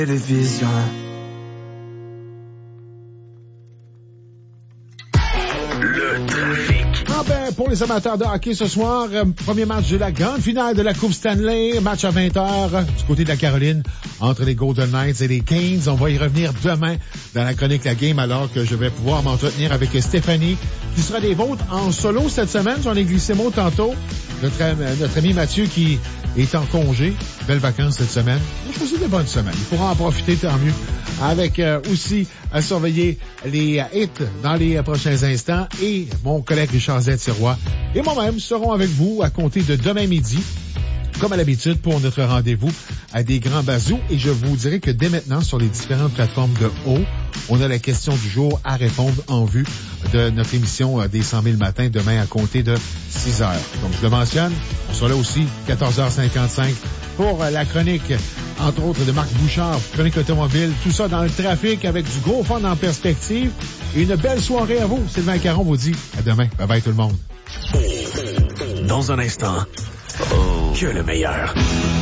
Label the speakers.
Speaker 1: Télévision.
Speaker 2: Le trafic.
Speaker 3: Ah ben, pour les amateurs de hockey ce soir, premier match de la grande finale de la Coupe Stanley, match à 20h du côté de la Caroline entre les Golden Knights et les Canes. On va y revenir demain dans la chronique La Game, alors que je vais pouvoir m'entretenir avec Stéphanie, qui sera des vôtres en solo cette semaine. J'en ai glissé mot tantôt. Notre ami Mathieu qui est en congé. Belles vacances cette semaine. Je choisi de bonnes semaines. Il pourra en profiter, tant mieux. Avec aussi à surveiller les hits dans les prochains instants. Et mon collègue Richard Z-Sirois et moi-même serons avec vous à compter de demain midi, comme à l'habitude, pour notre rendez-vous à des grands bazous. Et je vous dirai que dès maintenant, sur les différentes plateformes de haut, on a la question du jour à répondre en vue de notre émission des 100 000 matins demain à compter de 6 heures. Donc, je le mentionne, on sera là aussi, 14h55, pour la chronique, entre autres, de Marc Bouchard, chronique automobile, tout ça dans le trafic avec du gros fun en perspective. Et une belle soirée à vous. Sylvain Caron vous dit à demain. Bye bye tout le monde.
Speaker 2: Dans un instant, que le meilleur.